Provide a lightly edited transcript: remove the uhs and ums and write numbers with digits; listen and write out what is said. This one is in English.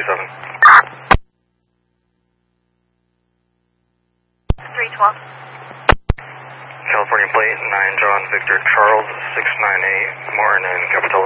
312. California plate 9 John Victor Charles 698 Martin and Capital